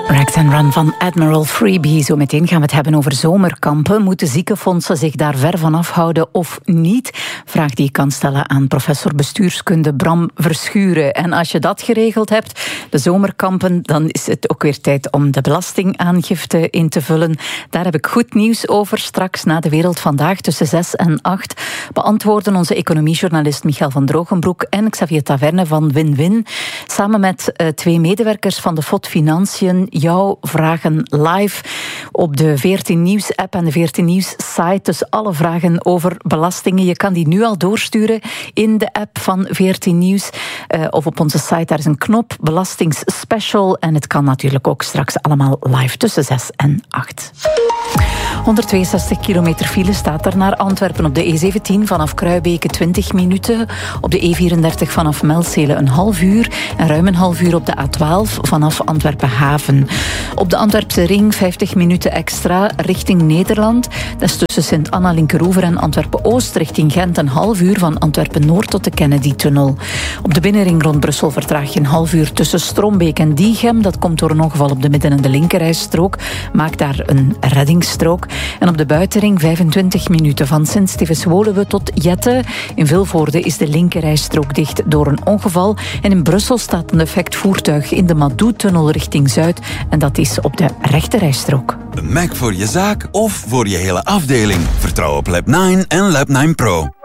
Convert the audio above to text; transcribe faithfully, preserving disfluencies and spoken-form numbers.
Rags and Run van Admiral Freebie. Zo meteen gaan we het hebben over zomerkampen. Moeten ziekenfondsen zich daar ver van afhouden of niet? Vraag die ik kan stellen aan professor bestuurskunde Bram Verschuren. En als je dat geregeld hebt, de zomerkampen, dan is het ook weer tijd om de belastingaangifte in te vullen. Daar heb ik goed nieuws over. Straks na de Wereld Vandaag tussen zes en acht beantwoorden onze economiejournalist Michael van Drogenbroek en Xavier Taverne van Win-Win samen met uh, twee medewerkers van de F O D Financiën jouw vragen live op de veertien Nieuws app en de veertien Nieuws site. Dus alle vragen over belastingen. Je kan die nu al doorsturen in de app van veertien Nieuws uh, of op onze site. Daar is een knop, belastingsspecial. En het kan natuurlijk ook straks allemaal live tussen zes en acht. honderdtweeënzestig kilometer file staat er naar Antwerpen op de E zeventien vanaf Kruibeke twintig minuten. Op de E vierendertig vanaf Melzele een half uur. En ruim een half uur op de A twaalf vanaf Antwerpen Haven. Op de Antwerpse ring vijftig minuten extra richting Nederland. Dat is tussen Sint-Anna Linkeroever en Antwerpen-Oost richting Gent een half uur van Antwerpen-Noord tot de Kennedy-tunnel. Op de binnenring rond Brussel vertraag je een half uur tussen Strombeek en Diegem. Dat komt door een ongeval op de midden- en de linkerrijstrook. Maak daar een reddingsstrook. En op de buitenring vijfentwintig minuten van Sint-Stevens-Woluwe tot Jette. In Vilvoorde is de linkerrijstrook dicht door een ongeval. En in Brussel staat een defect voertuig in de Madou-tunnel richting Zuid. En dat is op de rechterrijstrook. Een Mac voor je zaak of voor je hele afdeling. Vertrouw op Lab nine en Lab nine Pro.